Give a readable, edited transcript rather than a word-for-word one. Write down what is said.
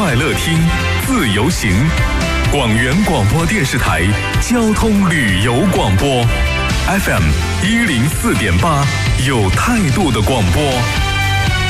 快乐听，自由行。广元广播电视台交通旅游广播 FM 104.8，有态度的广播。